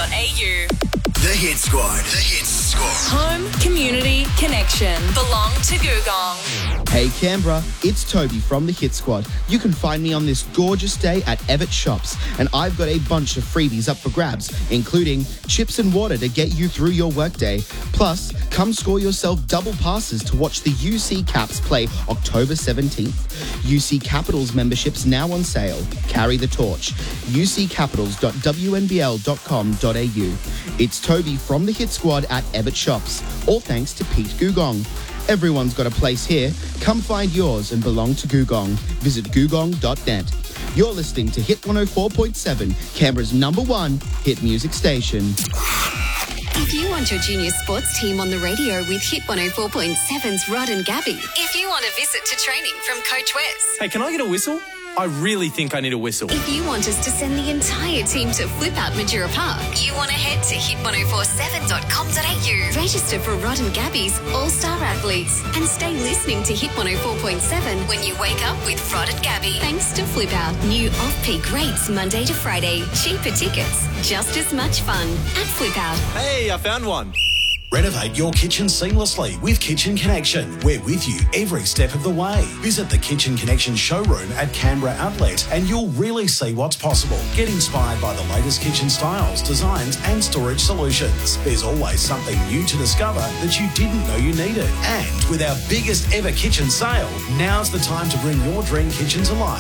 The Hit Squad. The Hit Squad. Home, community, connection. Belong to Googong. Hey Canberra, it's Toby from the Hit Squad. You can find me on this gorgeous day at Evatt Shops, and I've got a bunch of freebies up for grabs, including chips and water to get you through your workday. Plus, come score yourself double passes to watch the UC Caps play October 17th. UC Capitals memberships now on sale. Carry the torch. uccapitals.wnbl.com.au. It's Toby from the Hit Squad at Evatt Shops, all thanks to Pete Googong. Everyone's got a place here. Come find yours and belong to Googong. Visit googong.net. You're listening to Hit 104.7, Canberra's #1 hit music station. If you want your junior sports team on the radio with Hit 104.7's Rod and Gabby. If you want a visit to training from Coach Wes. Hey, can I get a whistle? I really think I need a whistle. If you want us to send the entire team to Flip Out Majura Park, you want to head to hit1047.com.au. Register for Rod and Gabby's All-Star Athletes and stay listening to Hit 104.7 when you wake up with Rod and Gabby. Thanks to Flip Out. New off-peak rates Monday to Friday. Cheaper tickets. Just as much fun at Flip Out. Hey, I found one. Renovate your kitchen seamlessly with Kitchen Connection. We're with you every step of the way. Visit the Kitchen Connection showroom at Canberra Outlet and you'll really see what's possible. Get inspired by the latest kitchen styles, designs and storage solutions. There's always something new to discover that you didn't know you needed. And with our biggest ever kitchen sale, now's the time to bring your dream kitchen to life